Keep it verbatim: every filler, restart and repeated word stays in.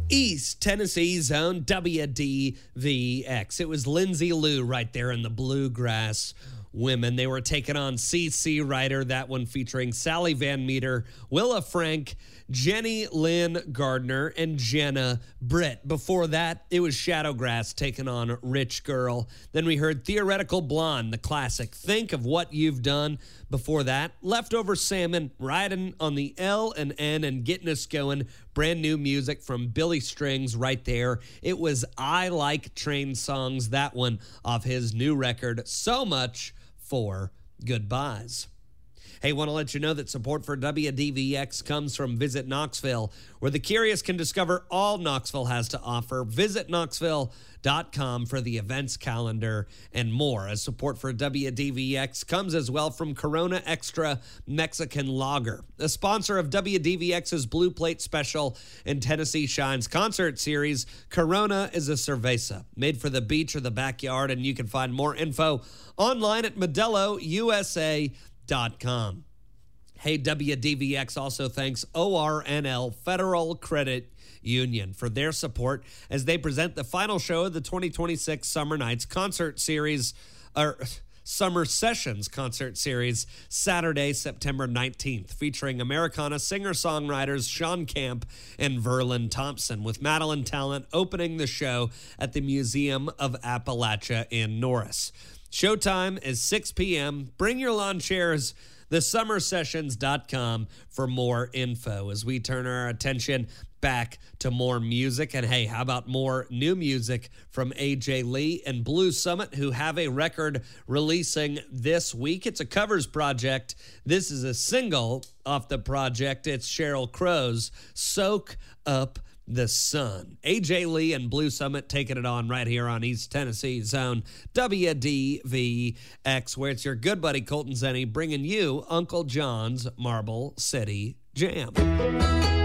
East Tennessee's own W D V X. It was Lindsay Lou right there in the Bluegrass Women. They were taking on C C Ryder, that one featuring Sally Van Meter, Willa Frank, Jenny Lynn Gardner, and Jenna Britt. Before that, it was Shadowgrass taking on Rich Girl. Then we heard Theoretical Blonde, the classic Think of What You've Done. Before that, Leftover Salmon, riding on the L and N and getting us going. Brand new music from Billy Strings right there. It was I Like Train Songs, that one off his new record, So Much for Goodbyes. Hey, want to let you know that support for W D V X comes from Visit Knoxville, where the curious can discover all Knoxville has to offer. Visit Knoxville dot com for the events calendar and more. As support for W D V X comes as well from Corona Extra Mexican Lager, a sponsor of W D V X's Blue Plate Special and Tennessee Shines concert series. Corona is a cerveza made for the beach or the backyard, and you can find more info online at Modelo U S A dot com. Hey, W D V X also thanks O R N L Federal Credit Union for their support as they present the final show of the twenty twenty-six Summer Nights Concert Series, or Summer Sessions Concert Series, Saturday, September nineteenth, featuring Americana singer-songwriters Sean Camp and Verlin Thompson, with Madeline Talent opening the show at the Museum of Appalachia in Norris. Showtime is six p.m. Bring your lawn chairs. the summer sessions dot com for more info as we turn our attention back to more music. And hey, how about more new music from A J Lee and Blue Summit, who have a record releasing this week. It's a covers project. This is a single off the project. It's Sheryl Crow's Soak Up the Sun. A J Lee and Blue Summit taking it on right here on East Tennessee's own W D V X, where it's your good buddy Colton Zenny bringing you Uncle John's Marble City Jam.